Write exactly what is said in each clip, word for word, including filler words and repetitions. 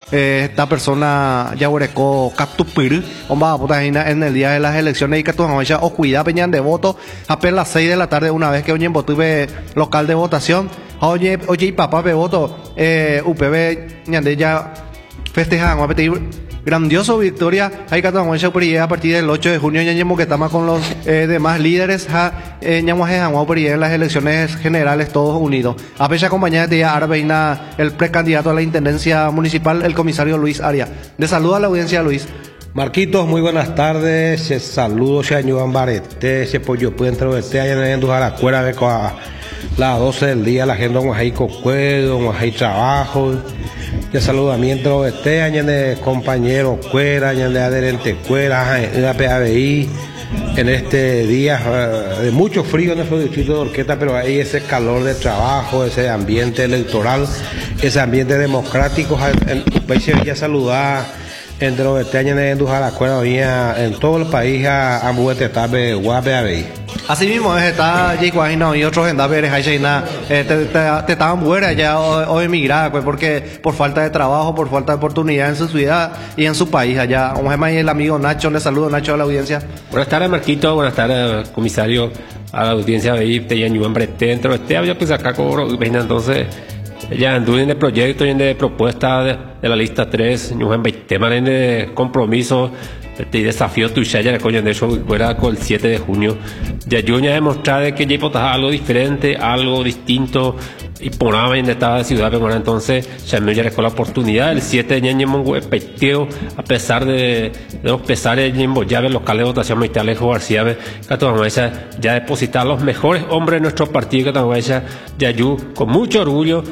eh, esta persona ya huereco captupir, omba puta en el día de las elecciones y que tu ya o cuida peñan de voto, apenas las seis de la tarde una vez que oye en votuve local de votación, oye, oye y papá pe voto, eh, U P B ñande ya festejan, vamos a pedir grandioso victoria. Hay que a partir del ocho de junio ya que estamos con los eh, demás líderes ja eh, en las elecciones generales todos unidos. A pesar acompañada de Arbeina, el precandidato a la intendencia municipal, el comisario Luis Arias. De saludo a la audiencia, Luis. Marquitos, muy buenas tardes. Se saludo, se añudan barete, se pollo puede entrevistar allá en la cuera de las doce del día, la gente con ahí cocuedo, con ahí trabajo. De saludamiento este año de compañeros cuera, año de adherente cuera, en la P A B I, en este día uh, de mucho frío en nuestro distrito de Orqueta, pero hay ese calor de trabajo, ese ambiente electoral, ese ambiente democrático. En ya saludar entre los este año de la cuera en todo el país a Ambuete Tabe Guape A B I. Así mismo es, está Jay Guajino y otros en Daveres, hay China, te, te, te estaban fuera ya o, o emigrar, pues porque por falta de trabajo, por falta de oportunidad en su ciudad y en su país allá. Vamos a el amigo Nacho, le saludo Nacho a la audiencia. Buenas tardes Marquito, buenas tardes comisario, a la audiencia de ahí, te llaman dentro, este había pues acá cobro, entonces ya anduve en el proyecto y en de propuesta de, de la lista tres, en temas de compromiso. Este desafío tu ya coño de hecho fuera con el siete de junio ya yo ya demostrar que ya hay algo diferente, algo distinto y por nada en esta ciudad pero entonces ya me ya con la oportunidad el siete de año peteo a pesar de, de los pesares en ya el local de votación me está Alejo García que ya depositar los mejores hombres de nuestro partido que ya yo con mucho orgullo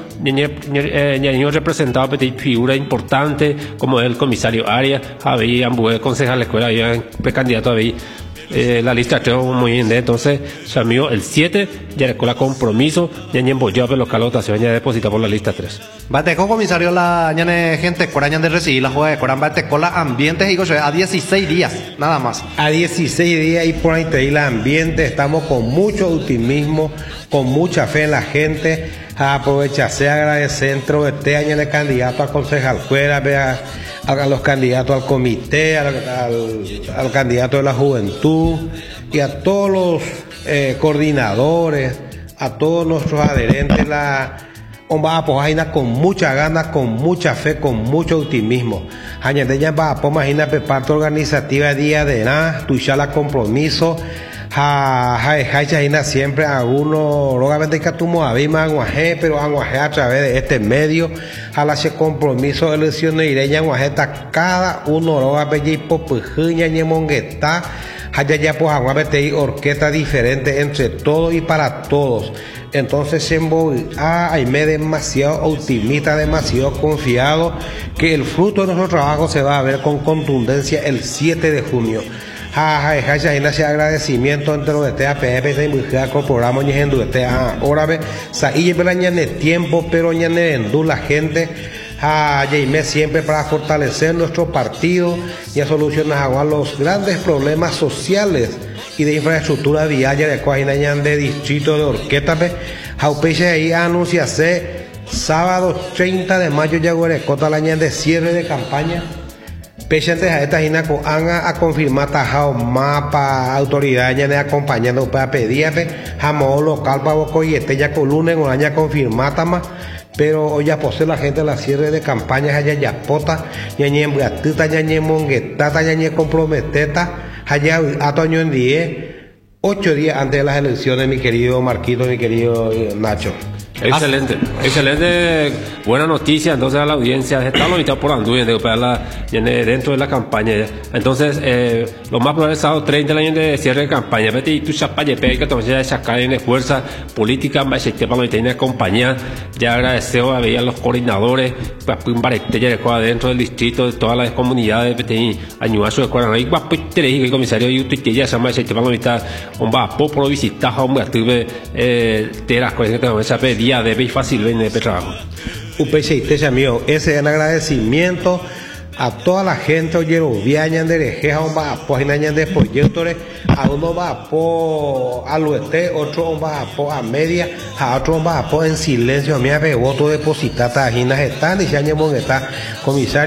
ya representado a figura importante como el comisario Arias Javier Ambué concejal la escuela había precandidato a ver eh, la lista creo muy bien entonces Samio el siete ya con la compromiso ya en Boyá pero local votación ya deposita por la lista tres. Bateco comisario la ñane gente corañan de recibir la juega de Corán Bateco la ambientes y a dieciséis días nada más. A dieciséis días y por ahí te di la ambiente, estamos con mucho optimismo, con mucha fe en la gente. A aprovecharse agradecer dentro de este año el candidato a concejal fuera, a, a los candidatos al comité, al, al, al candidato de la juventud y a todos los eh, coordinadores, a todos nuestros adherentes, la va a poner con mucha ganas, con mucha fe, con mucho optimismo. Añadeña va a poner parte organizativa día de nada, tuya la compromiso. Ja, ja, ja, ja, siempre a uno, lógicamente que tumo a Bima, Anguaje, pero Anguaje a través de este medio, a la se compromiso de elecciones ireña, Anguajeta, cada uno, lógicamente, y popujiña, y mongueta, allá ya pues Anguajete, orquesta diferente entre todos y para todos. Entonces, en ah, hay me demasiado optimista, demasiado confiado que el fruto de nuestro trabajo se va a ver con contundencia el siete de junio. Ja, ja, ja, ese agradecimiento entre los de T A P F y mujer corporamos y en este ahora ve sa y lleva de tiempo pero ya en la gente ja me siempre para fortalecer nuestro partido y a solucionar los grandes problemas sociales y de infraestructura viaria de Coajinañan de distrito de Orqueta Jaupeche ahí anunciase sábado treinta de mayo ya Guarecota la de cierre de campaña. Pechentes a esta gina a confirmar tajao mapa autoridad ya de acompañando para pedir jamón local para boco y este ya columna en año confirmata más pero hoy ya posee la gente la cierre de campañas allá ya pota ya ni en gatita ya ni en monguetata ya ni comprometeta allá atoño en diez ocho días antes de las elecciones mi querido Marquito mi querido Nacho. Excelente, excelente, buena noticia entonces a la audiencia, está lo por Anduy dentro de la campaña, entonces eh, lo más probable es sábado treinta del año de cierre de campaña, vete y tu chapaye que entonces ya sacar en fuerza política, más que para no tener compañía, ya agradeceo a ver a los coordinadores, pues un barete ya dentro del distrito, de todas las comunidades, vete y añuazo de cuarenta, y pues te dije que el comisario y tu ya se llama ese tema ahorita, un va por visitar a un gatube, eh, de las cosas que tenemos esa pedida de ver fácil venir de trabajo. U P C T mío, ese es un agradecimiento a toda la gente oye los viañan de rejeja un va pues inañan de proyectores a uno va po al oeste otro va po a media a otro va po en silencio a mí a voto depositar tajinas están y se año está comisario